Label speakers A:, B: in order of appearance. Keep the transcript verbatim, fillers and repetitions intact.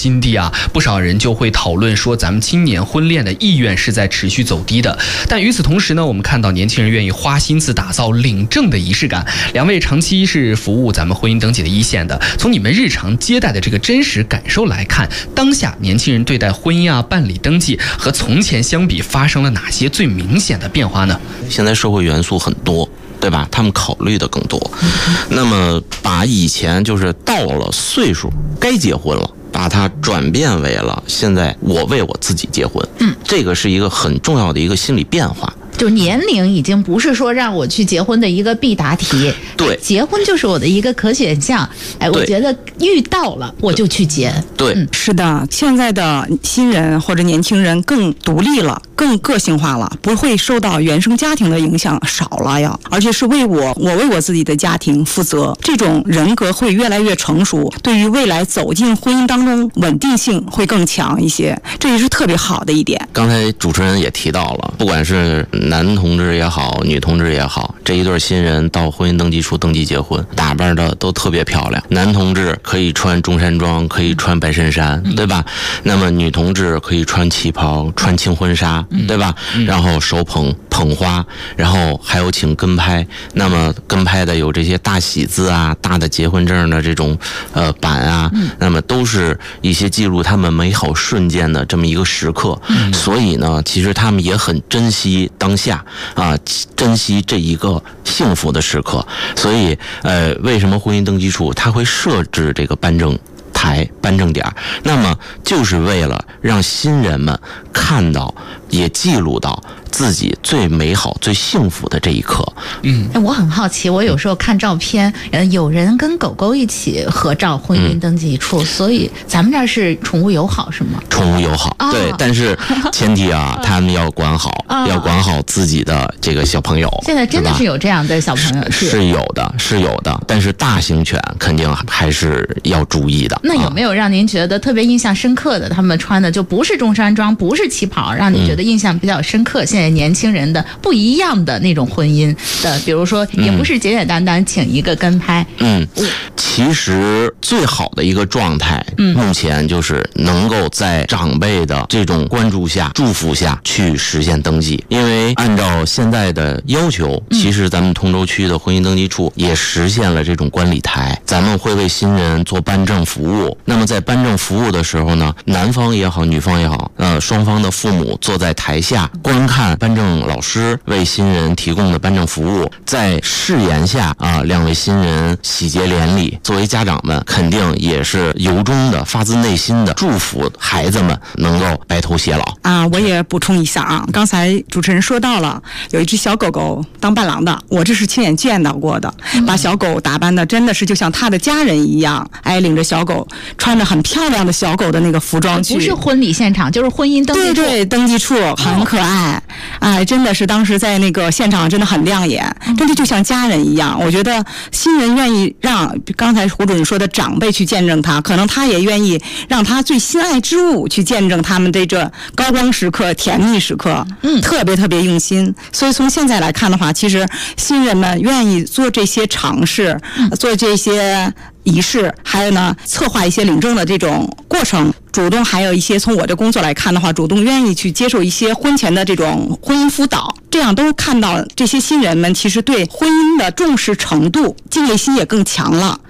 A: 心地啊，不少人就会讨论说，咱们青年婚恋的意愿是在持续走低的。但与此同时呢，我们看到年轻人愿意花心思打造领证的仪式感。两位长期是服务咱们婚姻登记的一线的，从你们日常接待的这个真实感受来看，当下年轻人对待婚姻啊、办理登记和从前相比，发生了哪些最明显的变化呢？
B: 现在社会元素很多，对吧？他们考虑的更多，那么把以前就是到了岁数该结婚了，把它转变为了现在我为我自己结婚，嗯，这个是一个很重要的一个心理变化。
C: 就年龄已经不是说让我去结婚的一个必答题，
B: 对，
C: 结婚就是我的一个可选项。哎，我觉得遇到了我就去结。
B: 对，
C: 嗯，
D: 是的，现在的新人或者年轻人更独立了，更个性化了，不会受到原生家庭的影响少了呀，而且是为我，我为我自己的家庭负责，这种人格会越来越成熟，对于未来走进婚姻当中稳定性会更强一些，这也是特别好的一点。
B: 刚才主持人也提到了，不管是男同志也好，女同志也好，这一对新人到婚姻登记处登记结婚，打扮的都特别漂亮。男同志可以穿中山装，可以穿白衬衫，对吧？那么女同志可以穿旗袍，穿轻婚纱，对吧？然后手捧捧花，然后还有请跟拍。那么跟拍的有这些大喜字啊、大的结婚证的这种呃板啊，那么都是一些记录他们美好瞬间的这么一个时刻。所以呢，其实他们也很珍惜当下啊，珍惜这一个幸福的时刻。所以呃，为什么婚姻登记处它会设置这个办证台、办证点？那么就是为了让新人们看到，也记录到自己最美好、最幸福的这一刻。
C: 嗯，我很好奇，我有时候看照片，呃，有人跟狗狗一起合照，婚姻登记处，嗯、所以咱们这儿是宠物友好是吗？
B: 宠物友好，哦、对，但是前提啊，他们要管好，哦、要管好自己的这个小朋友。
C: 现在真的是有这样的小朋友，
B: 是, 是有的，是有的，但是大型犬肯定还是要注意的。
C: 那有没有让您觉得特别印象深刻的？他们穿的就不是中山装，不是旗袍，让你觉得印象比较深刻？嗯、现在年轻人的不一样的那种婚姻的，比如说也不是简简单单请一个跟拍。嗯，嗯
B: 其实最好的一个状态，嗯，目前就是能够在长辈的这种关注下、祝福下去实现登记。因为按照现在的要求，其实咱们通州区的婚姻登记处也实现了这种观礼台，咱们会为新人做办证服务。那么在办证服务的时候呢，男方也好，女方也好，呃，双方的父母坐在台下观看办证老师为新人提供的办证服务，在誓言下啊，两位新人喜结连理。作为家长们，肯定也是由衷的、发自内心的祝福孩子们能够白头偕老
D: 啊！我也补充一下啊，刚才主持人说到了有一只小狗狗当伴郎的，我这是亲眼见到过的，嗯、把小狗打扮的真的是就像他的家人一样，哎，领着小狗穿着很漂亮的小狗的那个服装去，
C: 不是婚礼现场，就是婚姻登记处。
D: 对对，登记处很可爱，哎，真的是当时在那个现场真的很亮眼，真的就像家人一样。我觉得新人愿意让刚才胡主任说的长辈去见证他，可能他也愿意让他最心爱之物去见证他们的这高光时刻、甜蜜时刻，嗯，特别特别用心。所以从现在来看的话，其实新人们愿意做这些尝试，做这些仪式，还有呢策划一些领证的这种过程，主动还有一些从我的工作来看的话，主动愿意去接受一些婚前的这种婚姻辅导，这样都看到这些新人们其实对婚姻的重视程度、敬畏心也更强了。